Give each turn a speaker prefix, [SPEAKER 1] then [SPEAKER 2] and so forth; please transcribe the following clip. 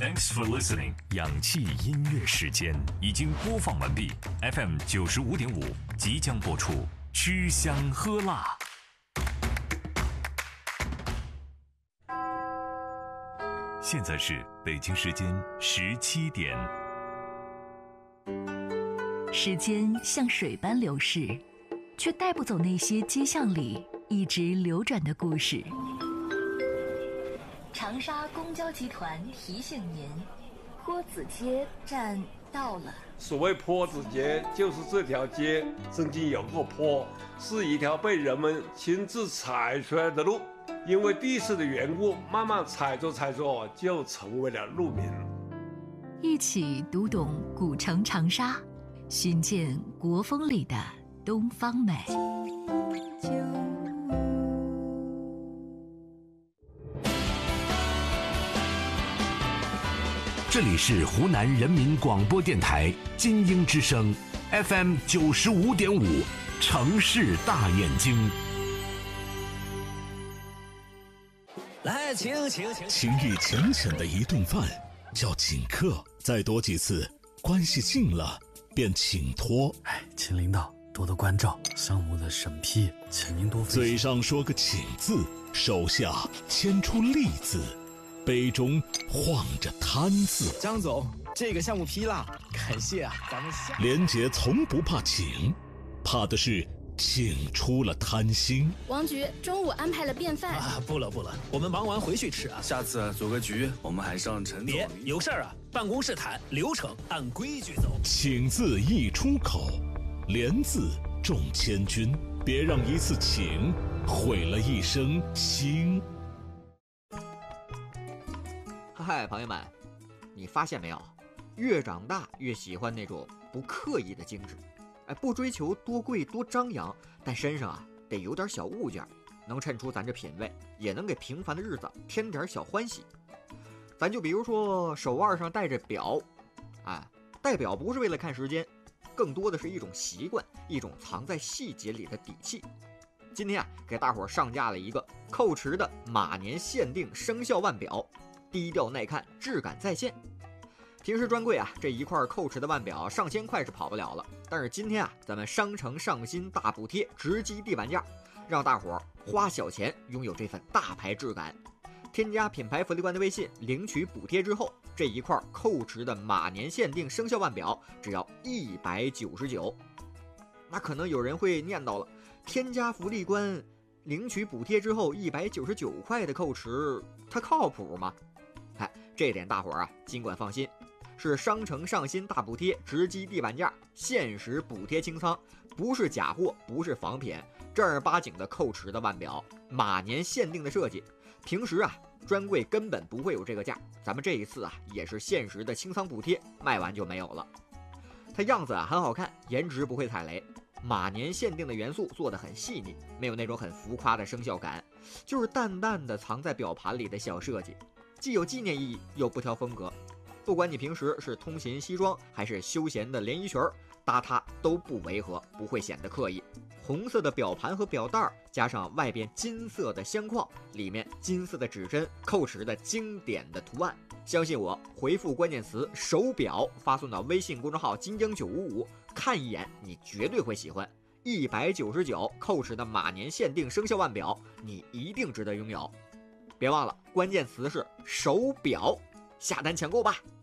[SPEAKER 1] Thanks for listening。氧气音乐时间已经播放完毕 ，FM 95.5即将播出，吃香喝辣。现在是北京时间17点。
[SPEAKER 2] 时间像水般流逝，却带不走那些街巷里一直流转的故事。长沙公交集团提醒您，坡子街站到了。
[SPEAKER 3] 所谓坡子街，就是这条街曾经有过坡，是一条被人们亲自踩出来的路，因为地势的缘故，慢慢踩着踩着就成为了路名。
[SPEAKER 2] 一起读懂古城长沙，寻见国风里的东方美。
[SPEAKER 4] 这里是湖南人民广播电台金鹰之声 FM 95.5城市大眼睛。
[SPEAKER 5] 来，请。
[SPEAKER 4] 情意浅浅的一顿饭叫请客，再多几次，关系近了便请托。
[SPEAKER 5] 请领导多多关照，项目的审批，请您多费心。
[SPEAKER 4] 嘴上说个请字，手下牵出利字，杯中晃着贪字。
[SPEAKER 5] 张总，这个项目批了，感谢啊，咱们下。
[SPEAKER 4] 连杰从不怕请，怕的是请出了贪心。
[SPEAKER 6] 王局中午安排了便饭
[SPEAKER 5] 啊，不了，我们忙完回去吃啊。
[SPEAKER 7] 下次组个局，我们还上陈总。
[SPEAKER 5] 别有事儿啊，办公室谈，流程按规矩走。
[SPEAKER 4] 请字一出口，连字中千军，别让一次请毁了一生心。
[SPEAKER 8] 嗨，朋友们，你发现没有？越长大越喜欢那种不刻意的精致，不追求多贵多张扬，但身上得有点小物件，能衬出咱这品味，也能给平凡的日子添点小欢喜。咱就比如说手腕上戴着表，戴表不是为了看时间，更多的是一种习惯，一种藏在细节里的底气。今天给大伙上架了一个蔻驰的马年限定生肖腕表，低调耐看，质感在线。平时专柜这一块蔻驰的腕表上千块是跑不了了，但是今天咱们商城上新大补贴，直击地板价，让大伙花小钱拥有这份大牌质感。添加品牌福利官的微信，领取补贴之后，这一块蔻驰的马年限定生肖腕表只要199。那可能有人会念叨了，添加福利官领取补贴之后199块的蔻驰，它靠谱吗？这点大伙尽管放心，是商城上新大补贴，直击地板价，限时补贴清仓，不是假货，不是仿品，正儿八经的蔻驰的腕表，马年限定的设计。平时专柜根本不会有这个价，咱们这一次也是限时的清仓补贴，卖完就没有了。它样子很好看，颜值不会踩雷，马年限定的元素做得很细腻，没有那种很浮夸的生肖感，就是淡淡的藏在表盘里的小设计，既有纪念意义又不挑风格。不管你平时是通勤西装还是休闲的连衣裙，搭它都不违和，不会显得刻意。红色的表盘和表带加上外边金色的镶框，里面金色的指针，蔻驰的经典的图案。相信我，回复关键词手表发送到微信公众号金鹰955，看一眼你绝对会喜欢。199蔻驰的马年限定生肖腕表，你一定值得拥有。别忘了关键词是手表，下单抢购吧。